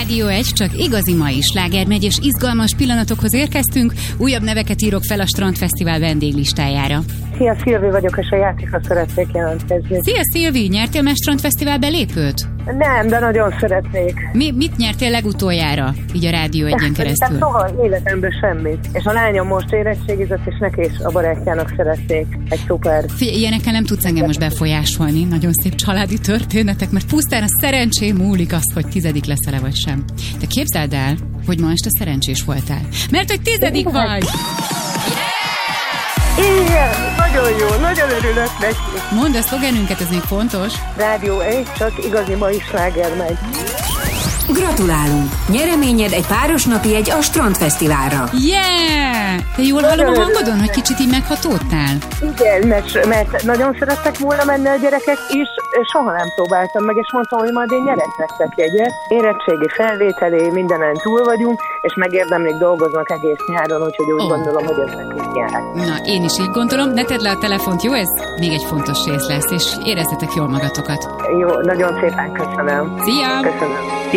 Rádió 1, csak igazi mai slágermegy, és izgalmas pillanatokhoz érkeztünk. Újabb neveket írok fel a Strandfesztivál vendéglistájára. Szia, Szilvi vagyok, és a játékra szeretnék jelentkezni. Szia, Szilvi! Nyertél már Strandfesztivál belépőt? Nem, de nagyon szeretnék. Mit nyertél legutoljára, így a Rádió 1-en keresztül? Tehát soha életemben semmit. És a lányom most érettségizett, és neki és a barátjának szeretnék egy szuper... Figyelj, ilyenekkel nem tudsz engem most befolyásolni. Nagyon szép családi történetek, mert pusztán a szerencsém múlik azt, hogy 10. leszel-e vagy sem. De képzeld el, hogy ma este szerencsés voltál. Mert hogy 10. vagy! Igen, nagyon jó, nagyon örülök neki. Mondd a szlogenünket, ez még fontos. Rádió 1, csak igazi mai sláger megy. Gratulálunk! Nyereményed egy páros napi jegy a Strandfesztiválra. Yeah! Te jól hallom a hangodon, hogy kicsit így meghatódtál? Igen, mert nagyon szerettek volna menni a gyerekek is, soha nem próbáltam meg, és mondtam, hogy majd én nyerek nektek jegyet. Érettségi felvételé, mindenen túl vagyunk, és megérdemlik, dolgoznak egész nyáron, úgyhogy úgy gondolom, hogy ez nekik jár. Na, én is így gondolom, ne tedd le a telefont, jó? Ez még egy fontos rész lesz, és érezzetek jól magatokat. Jó, nagyon szépen köszönöm. Szia! Köszönöm.